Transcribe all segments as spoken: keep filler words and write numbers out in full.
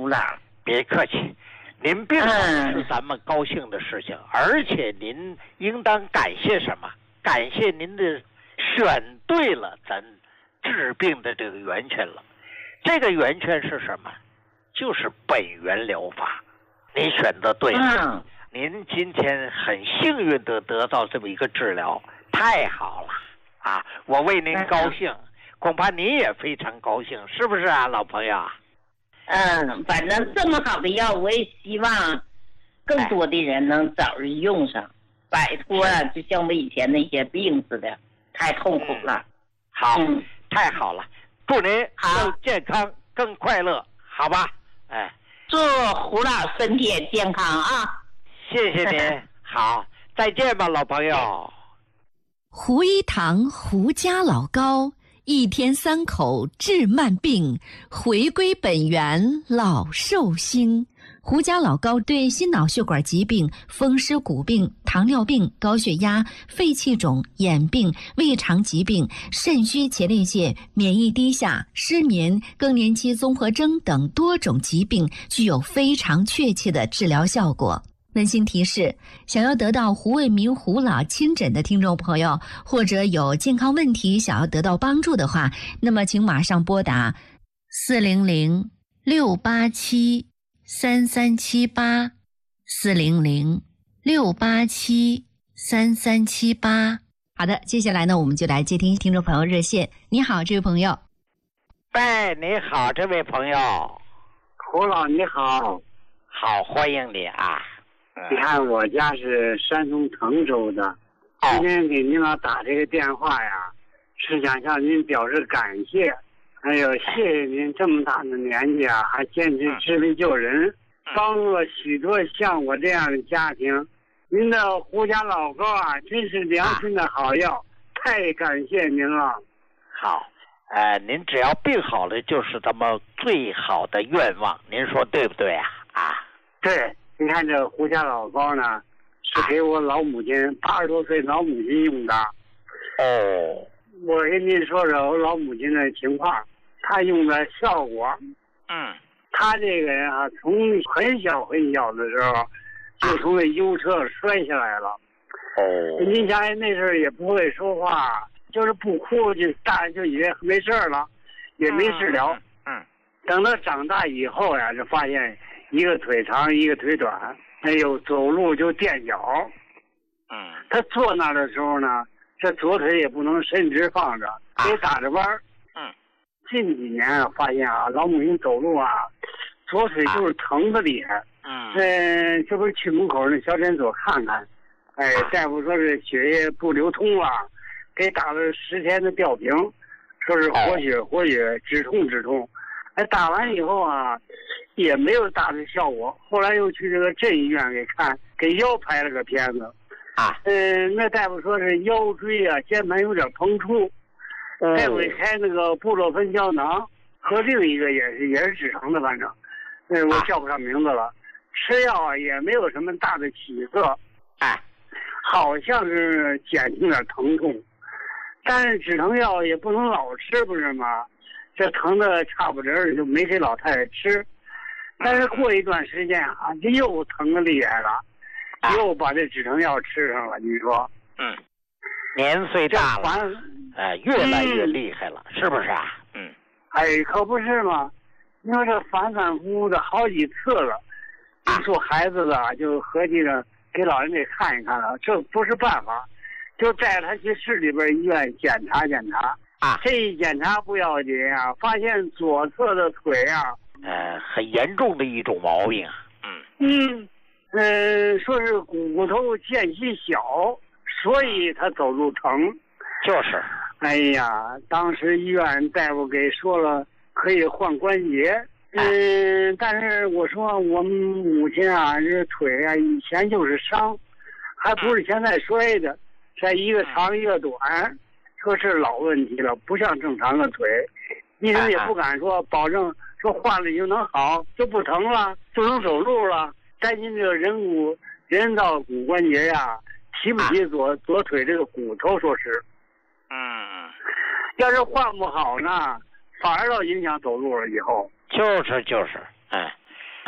胡老。 别客气，您病好是咱们高兴的事情，嗯、而且您应当感谢什么？感谢您的选对了咱治病的这个源泉了。这个源泉是什么？就是本源疗法。您选择对了，嗯、您今天很幸运的得到这么一个治疗，太好了啊！我为您高兴，嗯、恐怕您也非常高兴，是不是啊，老朋友？ 嗯，反正这么好的药，我也希望更多的人能早日用上，哎、摆脱啊，就像我以前那些病似的，太痛苦了。嗯、 好、嗯，太好了，祝您更健康、更快乐，好吧？哎。 祝胡老身体也健康啊！ 谢谢您，好，再见吧，老朋友。 胡一堂胡家老高，一天三口治慢病，回归本源老寿星。胡家老高对心脑血管疾病、风湿骨病、糖尿病、高血压、肺气肿、眼病、胃肠疾病、肾虚前列腺、免疫低下、失眠、更年期综合征等多种疾病具有非常确切的治疗效果。温馨提示：想要得到胡卫民胡老亲诊的听众朋友，或者有健康问题想要得到帮助的话，那么请马上拨打四零零六八七三三七八四零零六八七三三七八。好的，接下来呢，我们就来接听听众朋友热线。你好，这位朋友。 喂，你好，这位朋友。 胡老你好。 好，欢迎你啊。 你看我家是山东滕州的，哦、今天给您老打这个电话呀，是想向您表示感谢，还有谢谢您这么大的年纪啊，还坚持治病救人，嗯、帮助了许多像我这样的家庭。您的胡家老高啊，真是良心的好药，啊、太感谢您了。 好，呃，您只要病好了，就是咱们最好的愿望，您说对不对啊？啊， 对。你看这胡家老高呢，是给我老母亲八十多岁老母亲用的。 哦， 我跟您说说我老母亲的情况，她用的效果。 嗯， 她这个人啊，从很小很小的时候就从那优车摔下来了。 哦， 您想那时候也不会说话，就是不哭就大人就以为没事了，也没治疗。 嗯，嗯等到长大以后呀，就发现。一个腿长，一个腿短，哎呦，走路就垫脚。 嗯， 他坐那的时候呢，这左腿也不能伸直放着，得打着弯。 嗯， 近几年啊，发现啊，老母亲走路啊，左腿就是疼的厉害。 嗯， 嗯、呃，这不是去门口那小诊所看看，哎，大夫说是血液不流通了，给打了十天的吊瓶，说是活血活血，止痛止痛。哎，打完以后啊。也没有大的效果，后来又去这个镇医院给看，给腰拍了个片子， 啊， 嗯，那大夫说是腰椎啊间盘有点膨出， 嗯、 再给开那个布洛芬胶囊和另一个也是也是止疼的，反正，嗯，我叫不上名字了，啊、吃药啊也没有什么大的起色， 哎， 好像是减轻点疼痛，但是止疼药也不能老吃，不是吗？这疼的差不多就没给老太太吃。但是过一段时间啊，就又疼的厉害了，啊、又把这止疼药吃上了。你说， 嗯，年岁大了，哎、呃，越来越厉害了，嗯、是不是啊？嗯， 哎，可不是嘛。你说这反反复复的好几次了，你说孩子的就合计着给老人给看一看了，这不是办法，就带他去市里边医院检查检查。 啊， 这一检查不要紧啊，发现左侧的腿啊。 呃，很严重的一种毛病啊。 嗯嗯，呃，说是骨头间隙小，所以他走路疼。 就是。 哎呀，当时医院大夫给说了可以换关节。嗯、呃，但是我说我们母亲啊，这腿啊以前就是伤，还不是现在摔的，这一个长一个短，说是老问题了，不像正常的腿。医生也不敢说保证。说换了就能好，就不疼了，就能走路了。担心这个人骨人造骨关节呀，提不起左、啊、左腿这个骨头，说是。 嗯， 要是换不好呢，反而要影响走路了。以后就是就是，哎，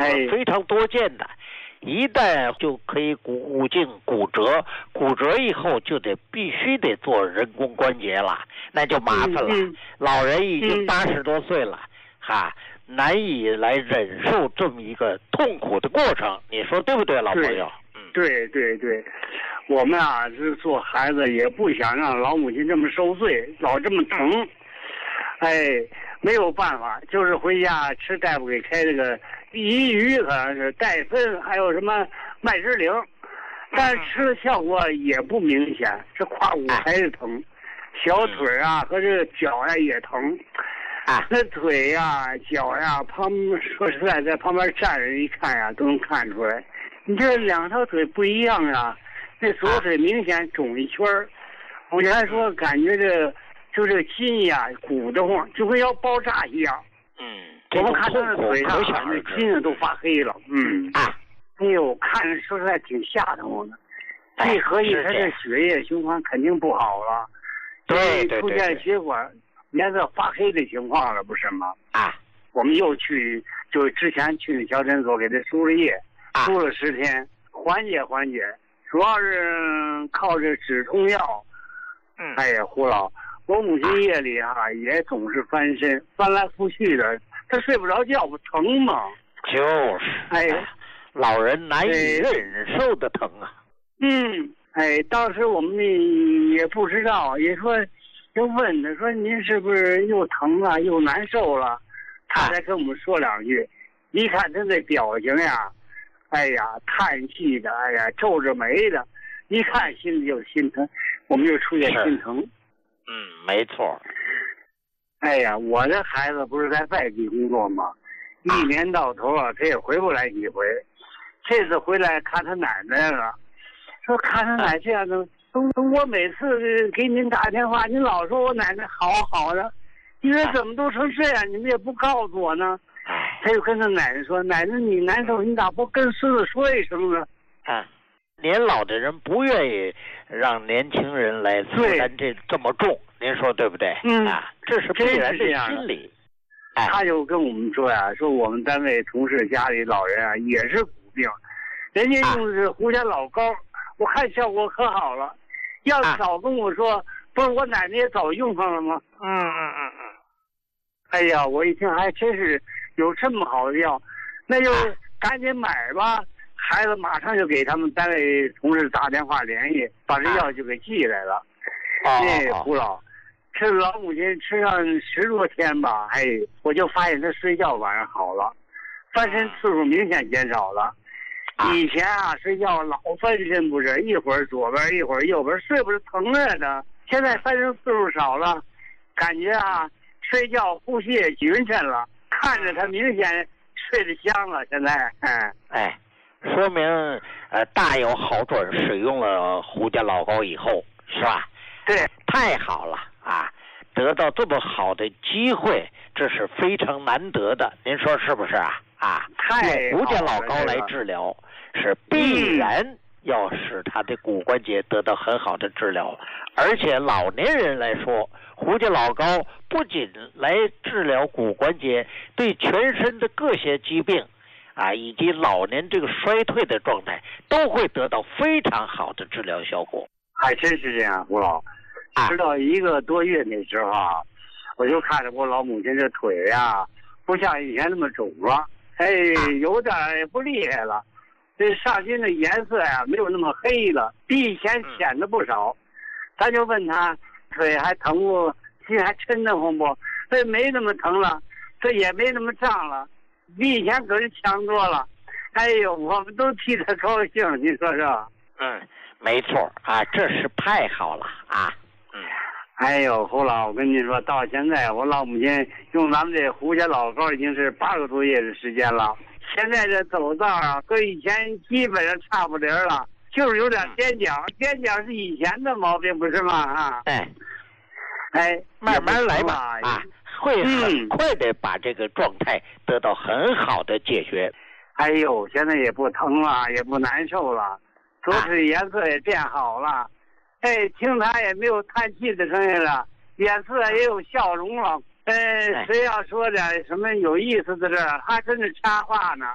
非常多见的。一旦就可以骨骨颈骨折，骨折以后就得必须得做人工关节了，那就麻烦了。 嗯嗯、 老人已经八十多岁了，哈、嗯，难以来忍受这么一个痛苦的过程，你说对不对，老朋友？ 嗯，对对对，我们啊是做孩子，也不想让老母亲这么受罪，老这么疼。哎，没有办法，就是回家吃大夫给开这个益鱼，好像是戴森，还有什么麦芝灵，但是吃的效果也不明显，是胯骨还是疼，小腿啊和这个脚呀、啊、也疼， 啊， 那腿呀、脚呀，旁说实在在旁边站着一看呀，都能看出来，你这两条腿不一样啊，那左腿明显肿一圈儿，我原来说感觉这。就这个筋呀，鼓得慌，就跟要爆炸一样。 嗯， 我们看他的腿上，那筋都发黑了。嗯啊， 哎呦，看着说实在挺吓得我的。这合计他这血液循环肯定不好了， 对对，出现血管颜色发黑的情况了，不是吗？ 啊， 我们又去，就之前去那小诊所给他输了液，输了十天，缓解缓解，主要是靠这止痛药。 嗯， 哎呀，胡老。我母亲夜里啊也总是翻身，翻来覆去的，她睡不着觉，不疼吗？ 就是，哎呀，老人难以忍受的疼啊。 嗯，哎，当时我们也不知道，也说，就问他说您是不是又疼了又难受了？他才跟我们说两句。一看他那表情呀，哎呀，叹气的，哎呀，皱着眉的，一看心里就心疼，我们就出现心疼。 嗯，没错。 哎呀，我这孩子不是在外地工作吗？一年到头啊，他也回不来几回。这次回来看他奶奶了，说看他奶这样的，我每次给您打电话，您老说我奶奶好好的，你说怎么都成这样，你们也不告诉我呢？他就跟他奶奶说：“奶奶，你难受，你咋不跟孙子说一声呢？” 啊。年老的人不愿意让年轻人来负担这这么重，您说对不对？ 嗯啊，这是必然的心理。 哎，他就跟我们说呀、啊，说我们单位同事家里老人啊也是骨病，人家用的是胡家老膏，啊、我看效果可好了。要早跟我说，啊、不是我奶奶也早用上了吗？ 嗯嗯嗯嗯。 哎呀，我一听还真是有这么好的药，那就赶紧买吧。孩子马上就给他们单位同事打电话联系，把这药就给寄来了。那胡老，这老母亲吃上十多天吧，哎，我就发现她睡觉晚上好了，翻身次数明显减少了。以前啊，睡觉老翻身不是，一会儿左边一会儿右边，睡不是疼着呢。现在翻身次数少了，感觉啊，睡觉呼吸也匀称了，看着她明显睡得香了。现在，哎哎。说明呃大有好转，使用了胡家老膏以后，是吧？ 对， 太好了啊！得到这么好的机会，这是非常难得的，您说是不是啊？啊， 太用胡家老膏来治疗，是必然要使他的骨关节得到很好的治疗，而且老年人来说，胡家老膏不仅来治疗骨关节，对全身的各些疾病。啊，以及老年这个衰退的状态，都会得到非常好的治疗效果。 还真是这样，胡老。直到一个多月那时候啊，我就看着我老母亲这腿呀、啊，不像以前那么肿了，哎，有点不厉害了。这上筋的颜色呀、啊，没有那么黑了，比以前显得不少。咱就问他，腿还疼不？心还抻得慌不？这没那么疼了，这也没那么胀了。比以前可是强多了，哎呦，我们都替他高兴，你说是吧？ 嗯，没错啊，这是太好了啊。嗯， 哎呦，胡老，我跟你说，到现在我老母亲用咱们这胡家老膏已经是八个多月的时间了，现在这走道啊，跟以前基本上差不离了，就是有点踮脚，踮脚是以前的毛病，不是吗？啊， 哎， 哎， 慢慢来吧，啊。会很快的把这个状态得到很好的解决。 哎呦，现在也不疼了，也不难受了，左腿颜色也变好了，啊、哎，听他也没有叹气的声音了，脸色也有笑容了。呃，谁要说点什么有意思的事儿，还跟着插话呢。